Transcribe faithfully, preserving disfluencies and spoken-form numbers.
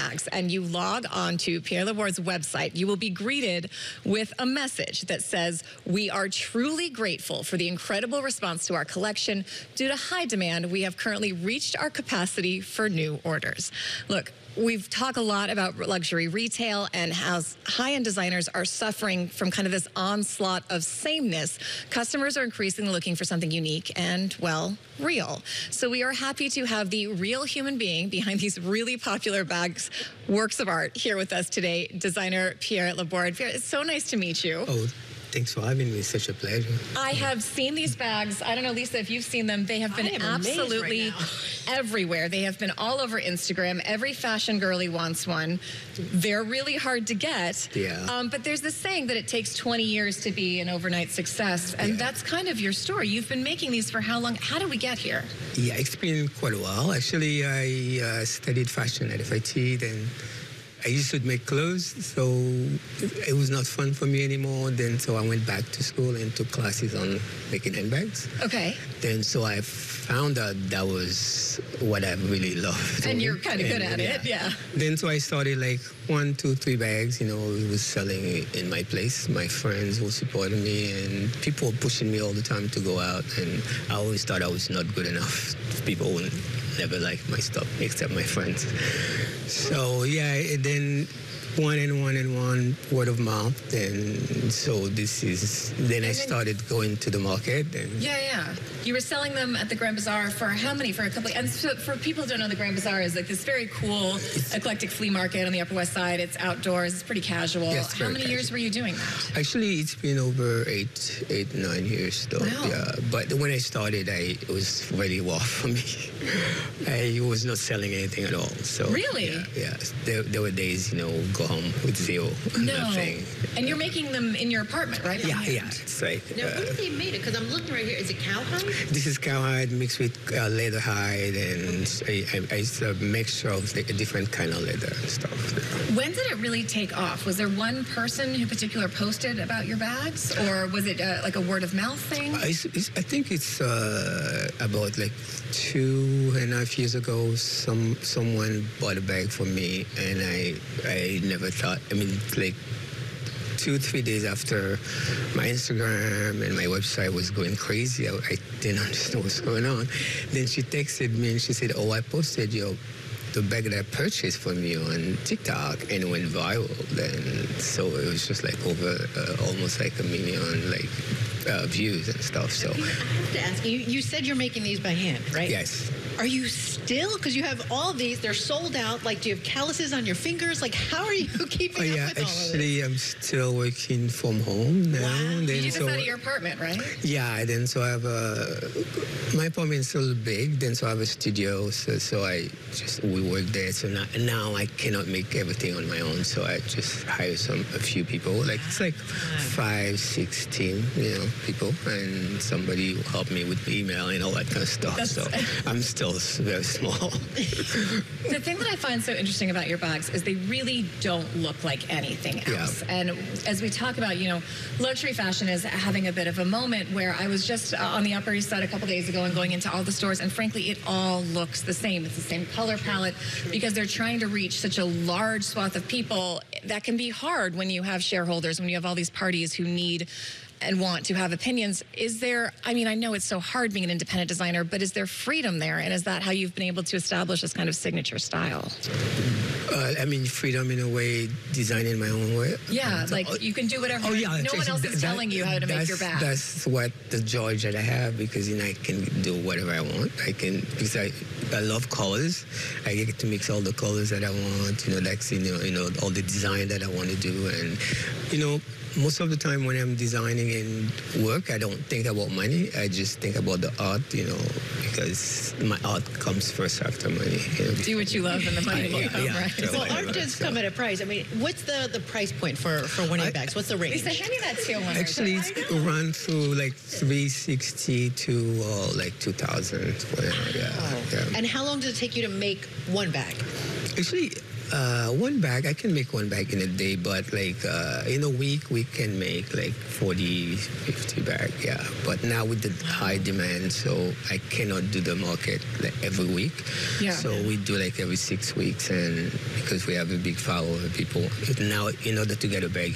bags and you log on to Pierre Laborde's website, you will be greeted with a message that says, "We are truly grateful for the incredible response to our collection. Due to high demand, we have currently reached our capacity for new orders." Look, we've talked a lot about luxury retail and how high-end designers are suffering from kind of this onslaught of sameness. Customers are increasingly looking for something unique and, well, real. So we are happy to have the real human being behind these really popular bags, works of art, here with us today, designer Pierre Laborde. Pierre, it's so nice to meet you. Oh, thanks for having me. It's such a pleasure. I have seen these bags. I don't know, Lisa, if you've seen them. They have been absolutely right everywhere. They have been all over Instagram. Every fashion girly wants one. They're really hard to get. Yeah. Um, but there's this saying that it takes twenty years to be an overnight success. And yeah. that's kind of your story. You've been making these for how long? How did we get here? Yeah, it's been quite a while. Actually, I uh, studied fashion at F I T, then I used to make clothes, so it was not fun for me anymore. Then so I went back to school and took classes on making handbags. Okay. Then so I found out that was what I really loved. And you're kind of good at yeah. it, yeah. Then so I started like one, two, three bags, you know, it was selling in my place. My friends were supporting me and people were pushing me all the time to go out. And I always thought I was not good enough. People wouldn't never like my stuff except my friends. So yeah, and then one and one and one, word of mouth, and so this is, then I started going to the market. And yeah, yeah. You were selling them at the Grand Bazaar for how many? For a couple, and so for people who don't know, the Grand Bazaar is like this very cool, eclectic flea market on the Upper West Side. It's outdoors, it's pretty casual. Yes, how many casual. years were you doing that? Actually, it's been over eight, eight, nine years though. Wow. Yeah, but when I started, I, it was really rough for me. I was not selling anything at all. So really? Yeah, yeah. There, there were days, you know, go home with zero, no. nothing. And you're making them in your apartment, right? Yeah, yeah. It's like. Now, uh, what have they made it? Because I'm looking right here. Is it cowhide? This is cowhide mixed with uh, leather hide, and I, I, it's a mixture of like a different kind of leather and stuff. When did it really take off? Was there one person who particular posted about your bags, or was it uh, like a word of mouth thing? I, it's, I think it's uh, about like two and a half years ago. Some someone bought a bag for me, and I I never thought. I mean, like. Two, three days after my Instagram and my website was going crazy, I, I didn't understand what's going on. Then she texted me and she said, "Oh, I posted your the bag that I purchased from you on TikTok and it went viral." Then so it was just like over uh, almost like a million like uh, views and stuff. So I have to ask you. You said you're making these by hand, right? yes. Are you still? Because you have all these. They're sold out. Like, do you have calluses on your fingers? Like, how are you keeping Oh yeah, up with all of this? actually, I'm still working from home now. Wow. Then You did this so, out of your apartment, right? Yeah, then so I have a, my apartment is still big, then so I have a studio, so, so I just, we work there. So now, now I cannot make everything on my own, so I just hire some, a few people, like it's like five, six team, you know, people, and somebody will help me with email and all that kind of stuff. That's- So I'm still very small. The thing that I find so interesting about your bags is they really don't look like anything else. Yeah. And as we talk about, you know, luxury fashion is having a bit of a moment where I was just uh, on the Upper East Side a couple days ago and going into all the stores, and frankly, it all looks the same. It's the same color palette because they're trying to reach such a large swath of people. That can be hard when you have shareholders, when you have all these parties who need and want to have opinions. Is there, I mean, I know it's so hard being an independent designer, but is there freedom there? And is that how you've been able to establish this kind of signature style? Uh, I mean, freedom in a way, designing my own way. Yeah, like you can do whatever. Oh, yeah. No one else is that- telling you how to make your that's- bag. That's what the joy that I have, because you know I can do whatever I want. I can because I I love colors. I get to mix all the colors that I want. You know, like you know you know all the design that I want to do, and you know. Most of the time when I'm designing and work, I don't think about money. I just think about the art, you know, because my art comes first after money. You know. Do what you love and the money will Yeah, come, yeah, right? so- Well, art does come at a price. I mean, what's the, the price point for, for one of your I- bags? What's the range? Lisa, hand me that teal one. Actually, it's run through like three sixty to uh, like two thousand, whatever. Yeah, Wow. yeah. And how long does it take you to make one bag? Actually, Uh, one bag, I can make one bag in a day, but like uh, in a week, we can make like forty, fifty bag, yeah. But now with the high demand, so I cannot do the market like every week. Yeah. So we do like every six weeks, and because we have a big following of people. Now, in order to get a bag